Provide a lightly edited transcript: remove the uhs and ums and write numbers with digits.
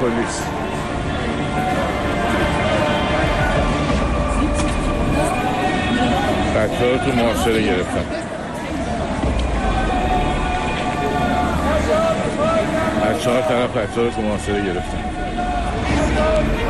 پلیس. بچه ها تو محاصره گرفتن. از 4 طرف بچه ها رو تو محاصره گرفتن.